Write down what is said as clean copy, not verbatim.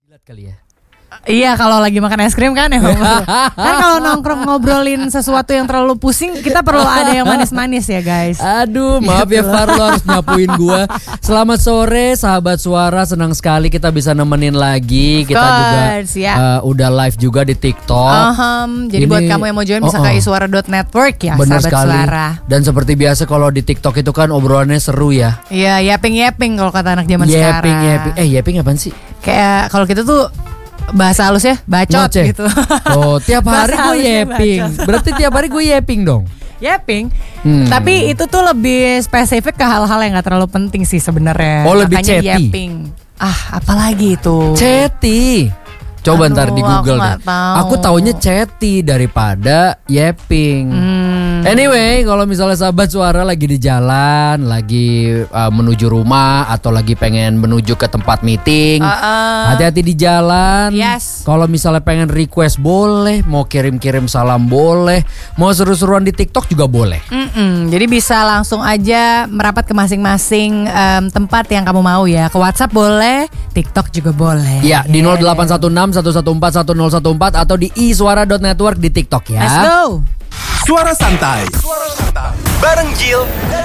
Jilat kali ya. Iya, kalau lagi makan es krim kan ya. Kan kalau nongkrong ngobrolin sesuatu yang terlalu pusing, kita perlu ada yang manis-manis ya guys. Aduh, maaf ya Far, lo harus nyapuin gua. Selamat sore sahabat suara, senang sekali kita bisa nemenin lagi. Kita juga udah live juga di TikTok. Jadi buat kamu yang mau join bisa ke iswara.network ya. Bener sahabat sekali. suara. Dan seperti biasa kalau di TikTok itu kan obrolannya seru ya. Iya, yapping kalau kata anak zaman sekarang. Yapping apaan sih? Kayak kalau kita tuh bahasa halus ya, bacot Ngoceh. gitu. Oh, tiap hari gue yapping. Berarti tiap hari gue yapping dong. Yapping. Tapi itu tuh lebih spesifik ke hal-hal yang gak terlalu penting sih sebenarnya. Oh, lebih makanya chatty. yapping. Apalagi itu? Chatty. Coba ntar di Google deh. Aku taunya chatty daripada yapping. Anyway, kalau misalnya sahabat suara lagi di jalan, lagi menuju rumah atau lagi pengen menuju ke tempat meeting, hati-hati di jalan. Yes. Kalau misalnya pengen request boleh, mau kirim-kirim salam boleh, mau seru-seruan di TikTok juga boleh. Jadi bisa langsung aja merapat ke masing-masing tempat yang kamu mau ya. Ke WhatsApp boleh, TikTok juga boleh. Ya, di 0816 114 1014 atau di iswara.network di TikTok ya. Let's go. Suara santai. Bareng Jill